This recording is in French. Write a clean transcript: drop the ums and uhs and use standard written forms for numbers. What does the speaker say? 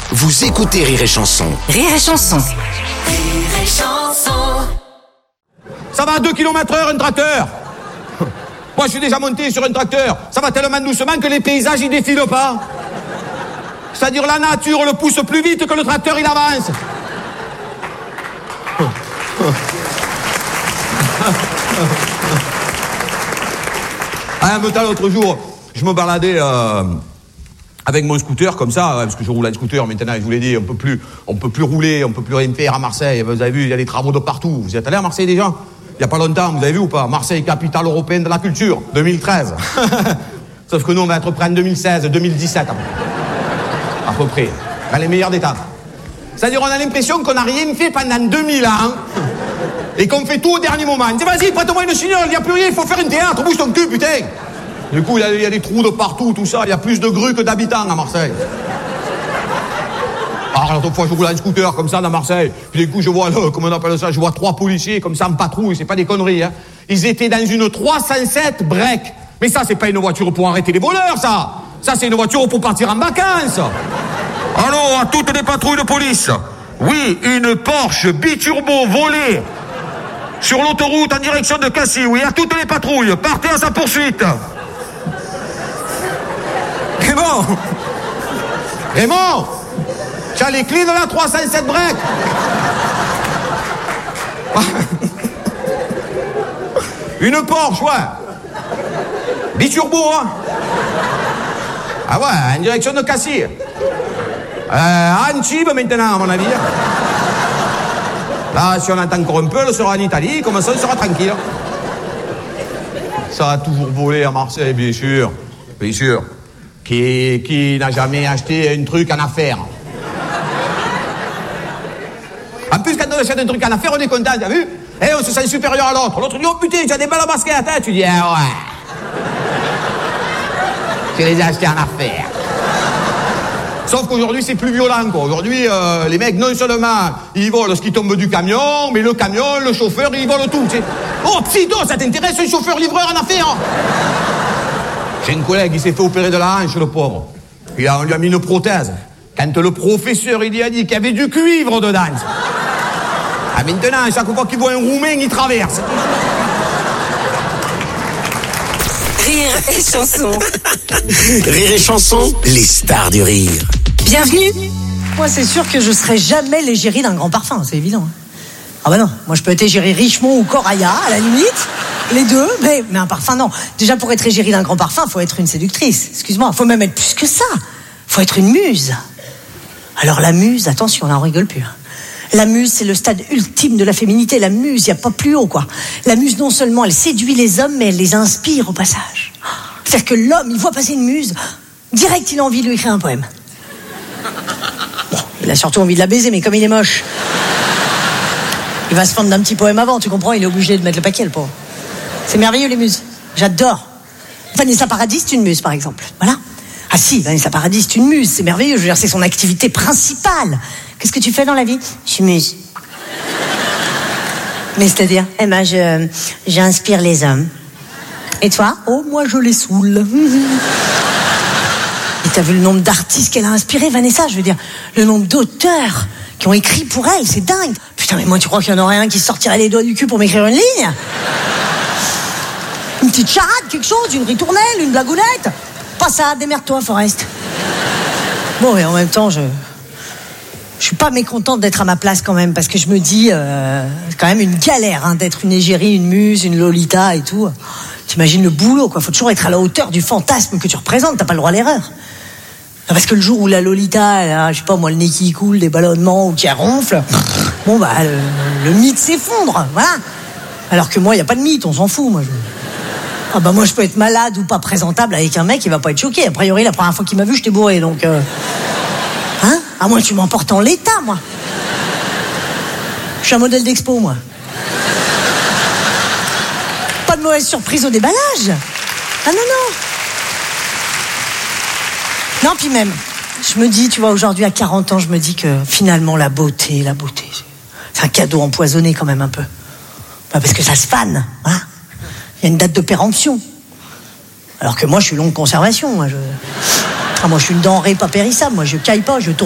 Vous écoutez Rire et Chanson. Rire et Chanson. Rire et Chanson. Ça va à 2 km/h un tracteur. Moi je suis déjà monté sur un tracteur. Ça va tellement doucement que les paysages ils défilent pas. C'est-à-dire la nature le pousse plus vite que le tracteur il avance. Un peu l'autre jour, je me baladais avec mon scooter comme ça, parce que je roule en scooter maintenant, je vous l'ai dit, on peut plus rouler, on peut plus rien faire à Marseille. Vous avez vu, il y a des travaux de partout. Vous êtes allé à Marseille déjà ? Il y a pas longtemps, vous avez vu ou pas ? Marseille, capitale européenne de la culture, 2013. Sauf que nous, on va être prêts en 2016, 2017 à peu près, dans les meilleurs des temps. C'est-à-dire, on a l'impression qu'on n'a rien fait pendant 2000 ans et qu'on fait tout au dernier moment. On dit, vas-y, prête-moi une chignole, il n'y a plus rien, il faut faire un théâtre, bouge ton cul, putain. Du coup, il y a des trous de partout, tout ça, il y a plus de grues que d'habitants à Marseille. Alors, l'autre fois, je roule en scooter comme ça dans Marseille, puis du coup, je vois, comment on appelle ça, je vois 3 policiers comme ça en patrouille, c'est pas des conneries, hein. Ils étaient dans une 307 break. Mais ça, c'est pas une voiture pour arrêter les voleurs, ça. Ça, c'est une voiture pour partir en vacances. Allô, à toutes les patrouilles de police. Oui, une Porsche biturbo volée sur l'autoroute en direction de Cassis. Oui, à toutes les patrouilles, partez à sa poursuite. Raymond, tu as les clés de la 307 break. Une Porsche, ouais. Biturbo, hein. Ah ouais, en direction de Cassis. À Antibes maintenant, à mon avis. Là, si on entend encore un peu, elle sera en Italie, comme ça, on sera tranquille. Ça a toujours volé à Marseille, bien sûr. Bien sûr. Qui n'a jamais acheté un truc en affaires? En plus, quand on achète un truc en affaires, on est content, t'as vu? Et on se sent supérieur à l'autre. L'autre dit, oh putain, tu as des balles à basket, hein? Tu dis, ah ouais. Je les ai achetés en affaires. Sauf qu'aujourd'hui, c'est plus violent, quoi. Aujourd'hui, les mecs, non seulement, ils volent ce qui tombe du camion, mais le camion, le chauffeur, ils volent tout, tu sais. Oh, psito, ça t'intéresse, un chauffeur-livreur en affaires? J'ai un collègue, il s'est fait opérer de la hanche, le pauvre. Puis on lui a mis une prothèse. Quand le professeur, il lui a dit qu'il y avait du cuivre dedans. Ah, maintenant, chaque fois qu'il voit un Roumain, il traverse. Rire et Chanson. Rire et Chanson, les stars du rire. Bienvenue. Moi, c'est sûr que je serai jamais l'égérie d'un grand parfum, c'est évident. Ah bah non, moi je peux être égérie Richemont ou Coraya, à la limite, les deux, mais un parfum, non. Déjà, pour être égérie d'un grand parfum, faut être une séductrice, excuse-moi, faut même être plus que ça. Faut être une muse. Alors la muse, attention, là on rigole plus. La muse, c'est le stade ultime de la féminité. La muse, y a pas plus haut, quoi. La muse, non seulement elle séduit les hommes, mais elle les inspire au passage. C'est-à-dire que l'homme, il voit passer une muse, direct il a envie de lui écrire un poème. Bon, il a surtout envie de la baiser, mais comme il est moche, il va se fendre d'un petit poème avant, tu comprends? Il est obligé de mettre le paquet, le pauvre. C'est merveilleux, les muses. J'adore. Vanessa Paradis, c'est une muse, par exemple. Voilà. Ah si, Vanessa Paradis, c'est une muse, c'est merveilleux. Je veux dire, c'est son activité principale. Qu'est-ce que tu fais dans la vie? Je suis muse. Mais c'est-à-dire? Eh ben, j'inspire les hommes. Et toi? Oh, moi, je les saoule. Et t'as vu le nombre d'artistes qu'elle a inspiré, Vanessa? Je veux dire, le nombre d'auteurs qui ont écrit pour elle, c'est dingue. Putain, mais moi, tu crois qu'il y en aurait un qui sortirait les doigts du cul pour m'écrire une ligne? Une petite charade, quelque chose, une ritournelle, une blagounette? Pas ça, démerde-toi, Forest. Bon, et en même temps, je suis pas mécontente d'être à ma place quand même, parce que je me dis, c'est quand même une galère, hein, d'être une égérie, une muse, une Lolita et tout. T'imagines le boulot, quoi. Faut toujours être à la hauteur du fantasme que tu représentes, t'as pas le droit à l'erreur. Parce que le jour où la Lolita, elle a, je sais pas moi, le nez qui coule, des ballonnements ou qui ronfle, bon bah, le mythe s'effondre, voilà. Alors que moi, y a pas de mythe, on s'en fout, moi. Ah bah moi, je peux être malade ou pas présentable avec un mec, il va pas être choqué. A priori, la première fois qu'il m'a vu, j'étais bourré, donc... Hein? Ah, moi, tu m'emportes en l'état, moi. Je suis un modèle d'expo, moi. Pas de mauvaise surprise au déballage. Ah non, non. Non, puis même, je me dis, tu vois, aujourd'hui, à 40 ans, je me dis que finalement, la beauté, c'est un cadeau empoisonné quand même un peu. Bah, parce que ça se fane, voilà. Il y a une date de péremption. Alors que moi, je suis longue conservation, moi, moi, je suis une denrée pas périssable. Moi, je caille pas, je tourne